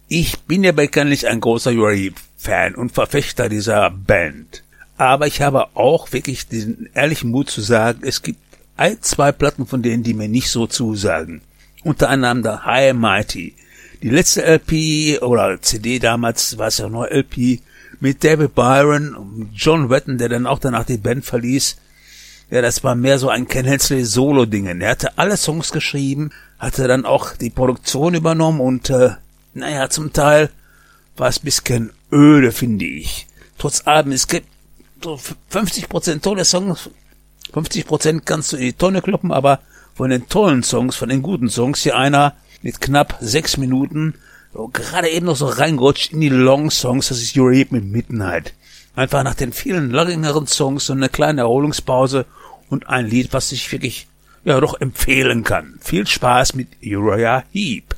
Ich bin ja bekanntlich ein großer Uriah Heep-Fan und Verfechter dieser Band. Aber ich habe auch wirklich den ehrlichen Mut zu sagen, es gibt ein, zwei Platten von denen, die mir nicht so zusagen. Unter anderem der High and Mighty. Die letzte LP oder CD damals, war es ja nur LP, mit David Byron und John Wetton, der dann auch danach die Band verließ. Ja, das war mehr so ein Ken Hensley Solo-Dingen. Er hatte alle Songs geschrieben, hatte dann auch die Produktion übernommen und, zum Teil war es ein bisschen öde, finde ich. Trotz allem, es gibt so 50% tolle Songs, 50% kannst du in die Tonne kloppen, aber von den tollen Songs, von den guten Songs, hier einer mit knapp 6 Minuten, so gerade eben noch so reingerutscht in die Long-Songs, das ist Uriah Heep mit Midnight. Einfach nach den vielen längeren Songs so eine kleine Erholungspause und ein Lied, was ich wirklich, doch empfehlen kann. Viel Spaß mit Uriah Heep.